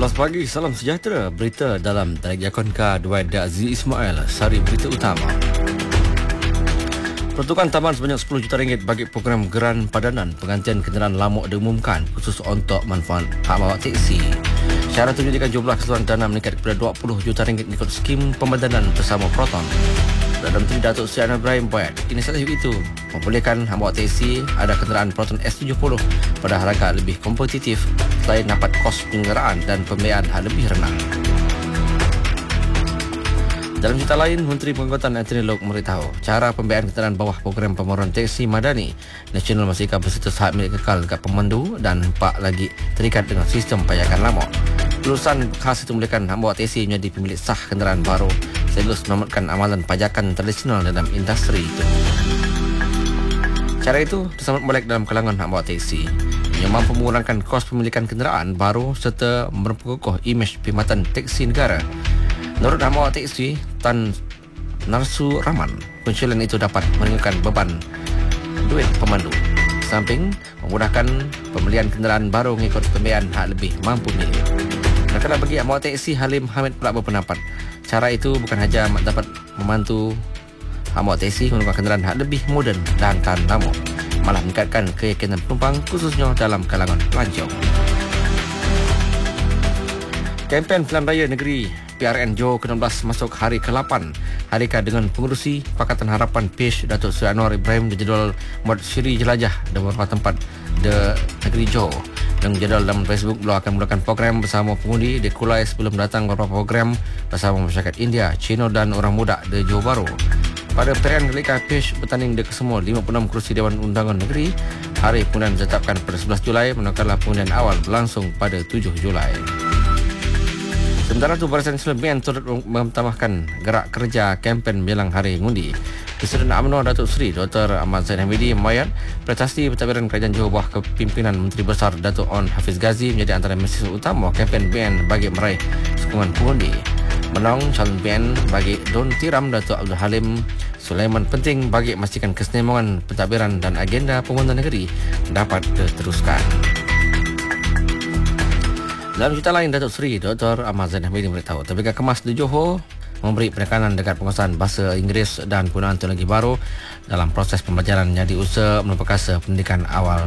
11 pagi, salam sejahtera. Berita dalam Telegram K Dwight Aziz Ismail. Sari berita utama. Peruntukan tambahan sebanyak 10 juta ringgit bagi program geran padanan penggantian kenderaan lamuk diumumkan khusus untuk manfaat hak bawa teksi. Syarat itu menjadikan jumlah keseluruhan dana meningkat kepada 20 juta ringgit mengikut skim pembadanan bersama Proton. Perdana Menteri Datuk Seri Anwar Ibrahim buat inisiatif itu membolehkan hak bawa teksi ada kenderaan Proton S70 pada harga lebih kompetitif selain dapat kos penyelenggaraan dan pembiayaan hal lebih rendah. Dalam cerita lain, Menteri Pengangkutan Anthony Loke memberitahu cara pembiayaan kenderaan bawah program pembaruan teksi madani nasional masih akan berstatus hak milik kekal dekat pemandu dan empat lagi terikat dengan sistem pajakan lama. Kelulusan khas itu membolehkan hak bawa teksi menjadi pemilik sah kenderaan baru sekaligus menyelamatkan amalan pajakan tradisional dalam industri itu. Cara itu disambut balik dalam kalangan hak bawa teksi yang mampu mengurangkan kos pemilikan kenderaan baru serta memperkokoh imej perkhidmatan teksi negara. Menurut hak bawa teksi Tan Narsu Rahman, pensyulan itu dapat meringankan beban duit pemandu. Samping memudahkan pembelian kenderaan baru mengikut pembiayaan hak lebih mampu milik. Manakala bagi hak bawa teksi, Halim Hamid pula berpendapat cara itu bukan sahaja dapat membantu hak bawa teksi menggunakan kenderaan hak lebih moden dan tahan lama, malah meningkatkan keyakinan penumpang khususnya dalam kalangan pelancong. Kempen Pilihan Raya Negeri PRN Johor ke-16 masuk hari ke-8. Harika dengan pengerusi Pakatan Harapan PISH Datuk Seri Anwar Ibrahim berjadual buat siri jelajah di beberapa tempat di negeri Johor. Dan jadual dalam Facebook beliau akan mulakan program bersama pengundi di Kulai sebelum datang beberapa program bersama masyarakat India, Cina dan orang muda di Johor Bahru. Pada PRN Kelika PISH bertanding di kesemua 56 kerusi Dewan Undangan Negeri. Hari pengundian ditetapkan pada 11 Julai manakala pengundian awal berlangsung pada 7 Julai. Sementara itu, Barisan Islam BN turut mentambahkan gerak kerja kempen menjelang hari ngundi. Presiden UMNO Datuk Seri Dr. Ahmad Zain Hamidi membayar prestasi pentadbiran Kerajaan Johor bawah kepimpinan Menteri Besar Datuk On Hafiz Ghazi menjadi antara misi utama kempen BN bagi meraih sokongan pengundi. Menang calon BN bagi Don Tiram Datuk Abdul Halim Sulaiman penting bagi memastikan keseimbangan pentadbiran dan agenda pembangunan negeri dapat diteruskan. Dalam cerita lain, Datuk Seri Dr. Ahmad Zain Hamidi memberitahu Tarbika Kemas di Johor memberi penekanan dekat penguasaan bahasa Inggeris dan penggunaan teknologi baru dalam proses pembelajaran yang diusaha merupakan pendidikan awal